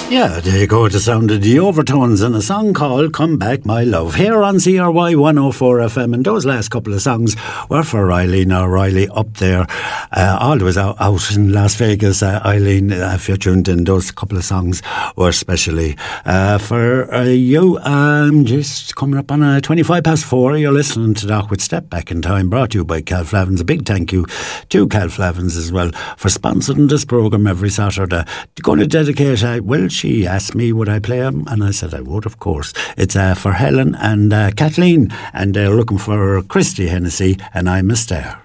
Yeah, there you go, the sound of the Overtones and a song called Come Back My Love here on CRY 104 FM, and those last couple of songs were for Eileen O'Reilly up there always out in Las Vegas. Eileen, if you're tuned in, those couple of songs were specially for you. Just coming up on 25 past 4, you're listening to Doc with Step Back in Time, brought to you by Cal Flavins. A big thank you to Cal Flavins as well for sponsoring this programme every Saturday. Going to dedicate, she asked me would I play them, and I said I would, of course. It's for Helen and Kathleen, and they're looking for Christy Hennessy and I'm a Star.